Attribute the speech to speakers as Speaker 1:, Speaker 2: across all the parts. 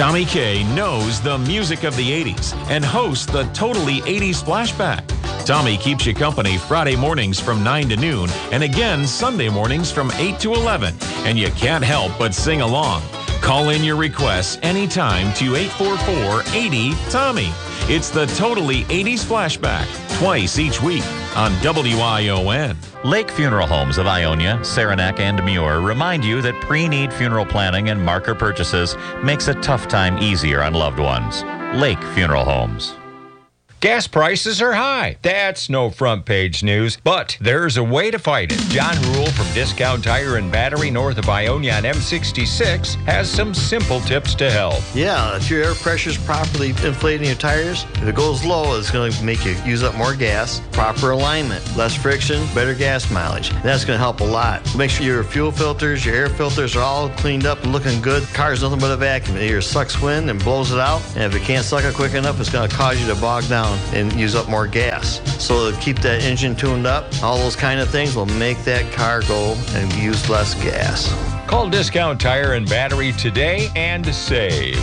Speaker 1: Tommy K knows the music of the 80s and hosts the Totally 80s Flashback. Tommy keeps you company Friday mornings from 9 to noon and again Sunday mornings from 8 to 11. And you can't help but sing along. Call in your requests anytime to 844-80-TOMMY. It's the Totally 80s Flashback, twice each week on WION.
Speaker 2: Lake Funeral Homes of Ionia, Saranac, and Muir remind you that pre-need funeral planning and marker purchases makes a tough time easier on loved ones. Lake Funeral Homes.
Speaker 3: Gas prices are high. That's no front page news, but there's a way to fight it. John Rule from Discount Tire and Battery north of Ionia on M66 has some simple tips to help.
Speaker 4: Yeah, if your air pressure's properly inflating your tires, if it goes low, it's going to make you use up more gas. Proper alignment, less friction, better gas mileage. That's going to help a lot. Make sure your fuel filters, your air filters are all cleaned up and looking good. Car's nothing but a vacuum. It either sucks wind and blows it out, and if it can't suck it quick enough, it's going to cause you to bog down and use up more gas. So to keep that engine tuned up, all those kind of things will make that car go and use less gas.
Speaker 3: Call Discount Tire and Battery today and save.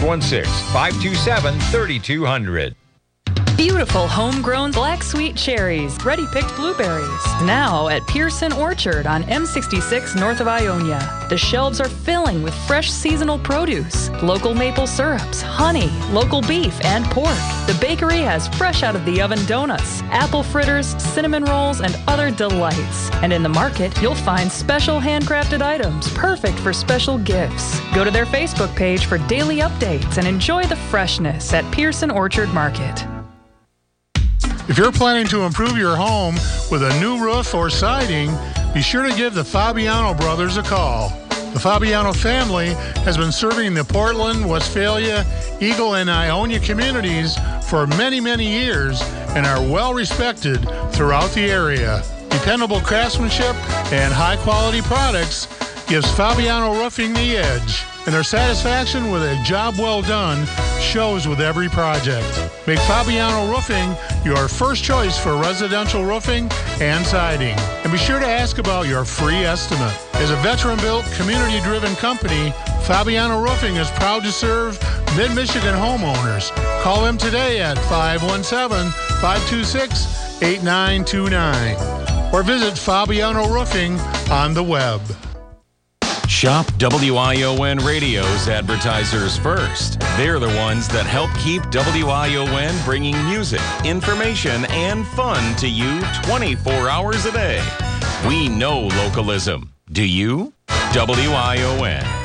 Speaker 3: 616-527-3200.
Speaker 5: Beautiful homegrown black sweet cherries, ready-picked blueberries. Now at Pearson Orchard on M66 north of Ionia. The shelves are filling with fresh seasonal produce, local maple syrups, honey, local beef, and pork. The bakery has fresh out of the oven donuts, apple fritters, cinnamon rolls, and other delights. And in the market, you'll find special handcrafted items perfect for special gifts. Go to their Facebook page for daily updates and enjoy the freshness at Pearson Orchard Market.
Speaker 6: If you're planning to improve your home with a new roof or siding, be sure to give the Fabiano brothers a call. The Fabiano family has been serving the Portland, Westphalia, Eagle, and Ionia communities for many, many years and are well respected throughout the area. Dependable craftsmanship and high-quality products gives Fabiano Roofing the edge, and their satisfaction with a job well done shows with every project. Make Fabiano Roofing your first choice for residential roofing and siding. And be sure to ask about your free estimate. As a veteran-built, community-driven company, Fabiano Roofing is proud to serve Mid-Michigan homeowners. Call them today at 517-526-8929 or visit Fabiano Roofing on the web.
Speaker 1: Shop WION Radio's advertisers first. They're the ones that help keep WION bringing music, information, and fun to you 24 hours a day. We know localism. Do you? WION.